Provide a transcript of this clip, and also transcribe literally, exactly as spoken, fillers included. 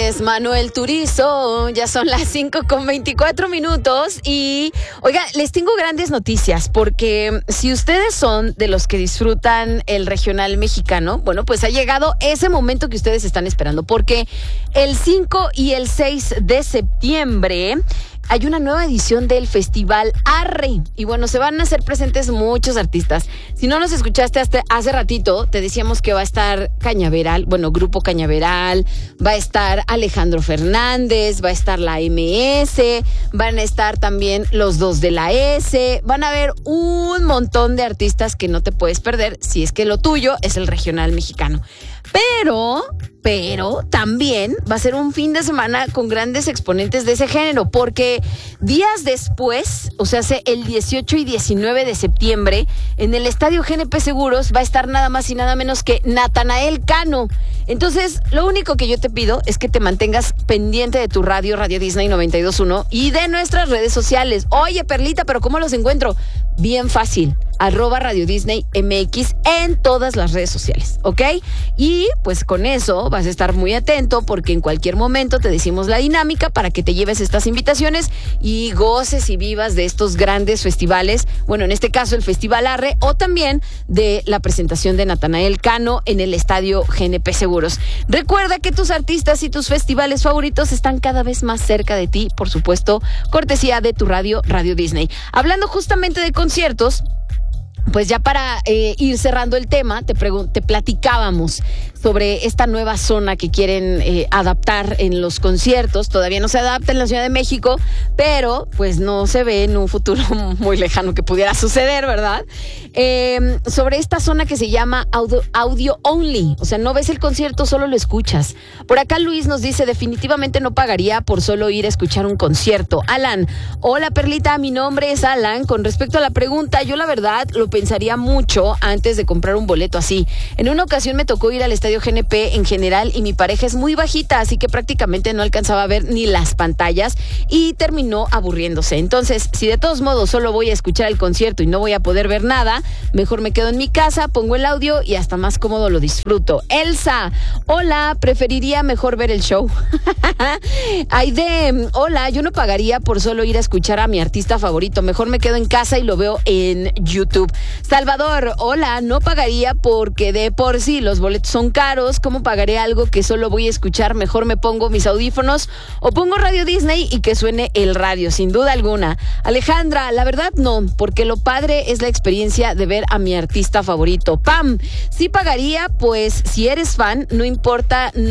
es Manuel Turizo, ya son las cinco con veinticuatro minutos y, oiga, les tengo grandes noticias porque si ustedes son de los que disfrutan el regional mexicano, bueno, pues ha llegado ese momento que ustedes están esperando porque el cinco y el seis de septiembre hay una nueva edición del Festival Arre. Y bueno, se van a hacer presentes muchos artistas. Si no nos escuchaste hasta hace ratito, te decíamos que va a estar Cañaveral, bueno, Grupo Cañaveral, va a estar Alejandro Fernández, va a estar la M S, van a estar también los dos de la S, van a haber un montón de artistas que no te puedes perder si es que lo tuyo es el regional mexicano. Pero, pero también va a ser un fin de semana con grandes exponentes de ese género, porque días después, o sea, el dieciocho y diecinueve de septiembre, en el Estadio G N P Seguros va a estar nada más y nada menos que Natanael Cano. Entonces, lo único que yo te pido es que te mantengas pendiente de tu radio, Radio Disney noventa y dos punto uno, y de nuestras redes sociales. Oye, Perlita, ¿pero cómo los encuentro? Bien fácil, arroba Radio Disney M X en todas las redes sociales, ¿ok? Y pues con eso vas a estar muy atento porque en cualquier momento te decimos la dinámica para que te lleves estas invitaciones y goces y vivas de estos grandes festivales, bueno, en este caso el Festival Arre o también de la presentación de Natanael Cano en el Estadio G N P Seguros. Recuerda que tus artistas y tus festivales favoritos están cada vez más cerca de ti, por supuesto, cortesía de tu radio, Radio Disney. Hablando justamente de conciertos, pues ya para eh, ir cerrando el tema, te, pregun- te platicábamos sobre esta nueva zona que quieren eh, adaptar en los conciertos. Todavía no se adapta en la Ciudad de México, pero pues no se ve en un futuro muy lejano que pudiera suceder, ¿verdad? Eh, sobre esta zona que se llama audio, audio only, o sea, no ves el concierto, solo lo escuchas. Por acá Luis nos dice, definitivamente no pagaría por solo ir a escuchar un concierto. Alan, hola Perlita, mi nombre es Alan. Con respecto a la pregunta, yo la verdad lo pensaría mucho antes de comprar un boleto así. En una ocasión me tocó ir al Estadio G N P en general y mi pareja es muy bajita, así que prácticamente no alcanzaba a ver ni las pantallas y terminó aburriéndose. Entonces, si de todos modos solo voy a escuchar el concierto y no voy a poder ver nada, mejor me quedo en mi casa, pongo el audio y hasta más cómodo lo disfruto. Elsa, hola, preferiría mejor ver el show. Aide, hola, yo no pagaría por solo ir a escuchar a mi artista favorito, mejor me quedo en casa y lo veo en YouTube. Salvador, hola, no pagaría porque de por sí los boletos son caros. ¿Cómo pagaré algo que solo voy a escuchar? Mejor me pongo mis audífonos o pongo Radio Disney y que suene el radio, sin duda alguna. Alejandra, la verdad no, porque lo padre es la experiencia de ver a mi artista favorito. Pam, sí pagaría, pues si eres fan, no importa... No